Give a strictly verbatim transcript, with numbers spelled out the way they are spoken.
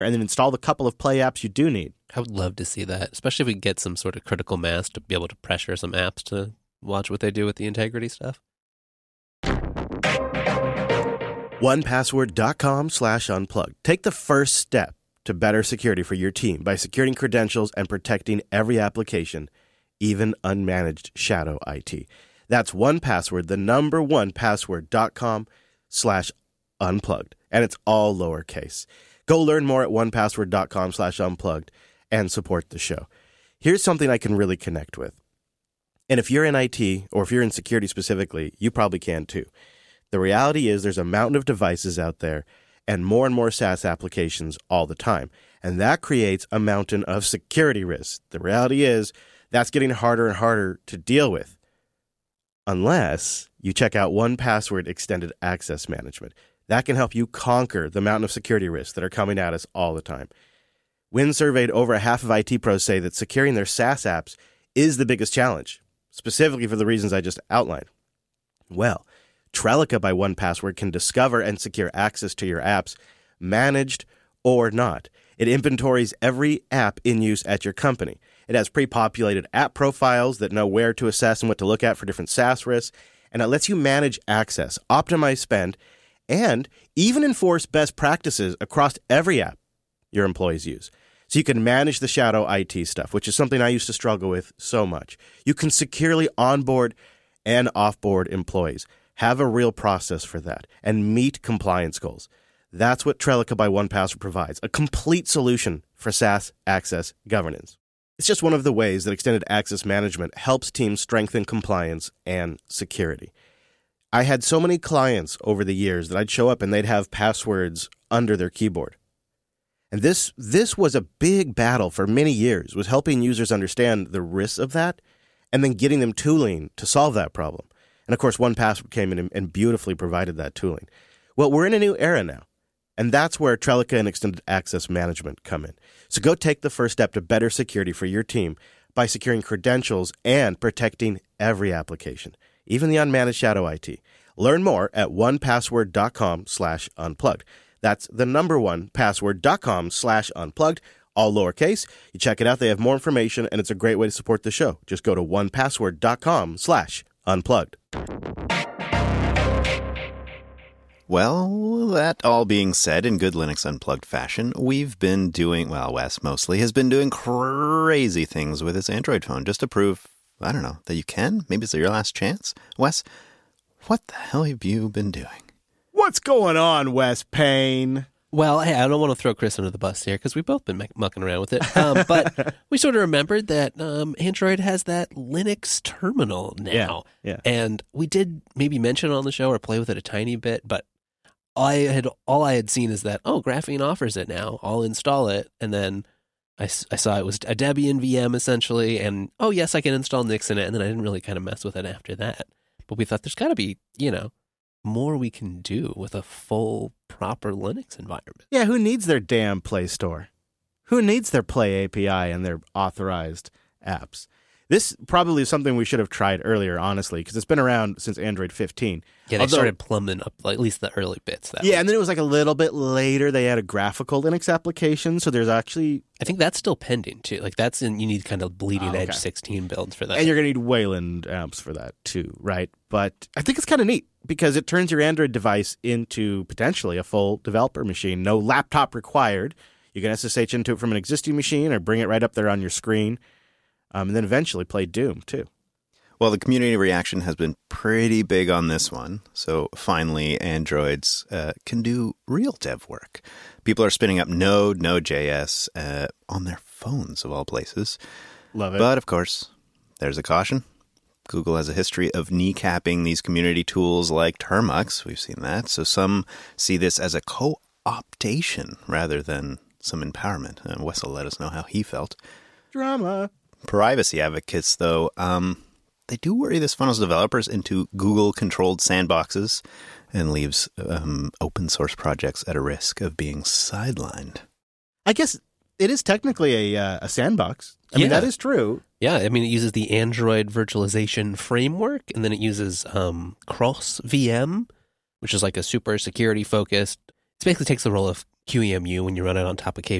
and then install the couple of Play apps you do need. I would love to see that, especially if we get some sort of critical mass to be able to pressure some apps to watch what they do with the integrity stuff. one password dot com slash unplugged. Take the first step to better security for your team by securing credentials and protecting every application, even unmanaged shadow I T. That's one password, the number one password dot com slash unplugged. And it's all lowercase. Go learn more at one password dot com slash unplugged and support the show. Here's something I can really connect with. And if you're in I T, or if you're in security specifically, you probably can too. The reality is there's a mountain of devices out there and more and more SaaS applications all the time. And that creates a mountain of security risks. The reality is that's getting harder and harder to deal with. Unless you check out one password Extended Access Management. That can help you conquer the mountain of security risks that are coming at us all the time. When surveyed, over a half of I T pros say that securing their SaaS apps is the biggest challenge, specifically for the reasons I just outlined. Well, Trellica by one password can discover and secure access to your apps, managed or not. It inventories every app in use at your company. It has pre-populated app profiles that know where to assess and what to look at for different SaaS risks, and it lets you manage access, optimize spend, and even enforce best practices across every app your employees use. So you can manage the shadow I T stuff, which is something I used to struggle with so much. You can securely onboard and offboard employees. Have a real process for that and meet compliance goals. That's what Trellica by one password provides, a complete solution for SaaS access governance. It's just one of the ways that Extended Access Management helps teams strengthen compliance and security. I had so many clients over the years that I'd show up and they'd have passwords under their keyboard. And this this was a big battle for many years, was helping users understand the risks of that and then getting them tooling to solve that problem. And of course, one password came in and beautifully provided that tooling. Well, we're in a new era now. And that's where Trellica and Extended Access Management come in. So go take the first step to better security for your team by securing credentials and protecting every application, even the unmanaged shadow I T. Learn more at one password dot com slash unplugged. That's the number one password dot com slash unplugged, all lowercase. You check it out. They have more information, and it's a great way to support the show. Just go to one password dot com slash unplugged. Well, that all being said, in good Linux Unplugged fashion, we've been doing, well, Wes mostly, has been doing crazy things with his Android phone just to prove, I don't know, that you can? Maybe it's your last chance? Wes, what the hell have you been doing? What's going on, Wes Payne? Well, hey, I don't want to throw Chris under the bus here because we've both been mucking around with it. Um, but we sort of remembered that um, Android has that Linux terminal now. Yeah, yeah. And we did maybe mention it on the show or play with it a tiny bit, but I had all I had seen is that, oh, Graphene offers it now. I'll install it. And then I, I saw it was a Debian V M essentially. And, oh, yes, I can install Nix in it. And then I didn't really kind of mess with it after that. But we thought there's got to be, you know, more we can do with a full, proper Linux environment. Yeah, who needs their damn Play Store? Who needs their Play A P I and their authorized apps? This probably is something we should have tried earlier, honestly, because it's been around since Android fifteen. Yeah, they Although, started plumbing up, like, at least the early bits. That yeah, way. and then it was like a little bit later they had a graphical Linux application, so there's actually... I think that's still pending, too. Like, that's in, you need kind of bleeding oh, okay. edge sixteen builds for that. And you're going to need Wayland apps for that, too, right? But I think it's kind of neat, because it turns your Android device into potentially a full developer machine. No laptop required. You can S S H into it from an existing machine or bring it right up there on your screen. Um, and then eventually play Doom, too. Well, the community reaction has been pretty big on this one. So finally, Androids uh, can do real dev work. People are spinning up Node, Node.js uh, on their phones, of all places. Love it. But, of course, there's a caution. Google has a history of kneecapping these community tools like Termux. We've seen that. So some see this as a co-optation rather than some empowerment. And Wes will let us know how he felt. Drama. Privacy advocates, though, um, they do worry this funnels developers into Google-controlled sandboxes and leaves um, open-source projects at a risk of being sidelined. I guess it is technically a, uh, a sandbox. I yeah. mean, that is true. Yeah, I mean, it uses the Android virtualization framework, and then it uses um, Cross V M, which is like a super security-focused... It basically takes the role of Q E M U when you run it on top of K